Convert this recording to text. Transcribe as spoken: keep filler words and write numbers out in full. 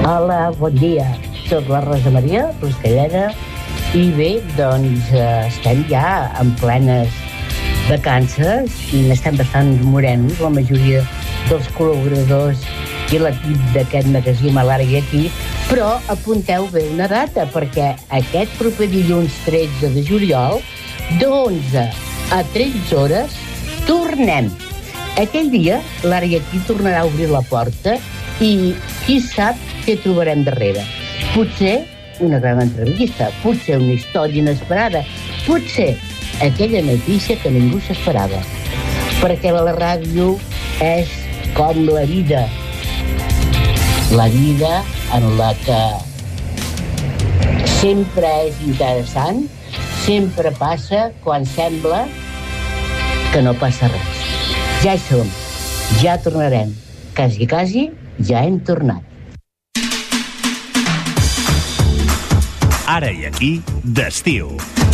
Hola, bon dia. Soc la Rosa Maria Ruscalleda i bé, doncs eh, estem ja en plenes vacances i n'estem bastant morenos, la majoria dels col·laboradors i l'equip d'aquest magasim a l'Ara i Aquí, però apunteu bé una data, perquè aquest proper dilluns tretze de juliol, d'onze a tretze hores, tornem. Aquell dia, l'Ara i Aquí tornarà a obrir la porta i qui sap què trobarem darrere. Potser una gran entrevista, potser una història inesperada, potser aquella notícia que ningú s'esperava. Perquè la ràdio és com la vida. La vida en la que sempre és interessant, sempre passa quan sembla que no passa res. Ja hi som, ja tornarem. Quasi, quasi, ja hem tornat. Ara i Aquí, d'estiu.